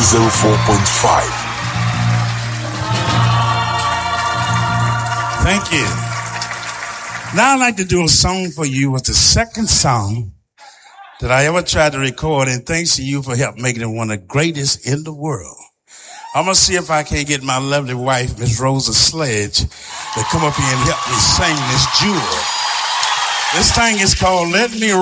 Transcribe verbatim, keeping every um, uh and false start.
one oh four point five. Thank you. Now I'd like to do a song for you. It's the second song that I ever tried to record, and thanks to you for helping making it one of the greatest in the world. I'm going to see if I can get my lovely wife, Miss Rosa Sledge, to come up here and help me sing this jewel. This thing is called Let Me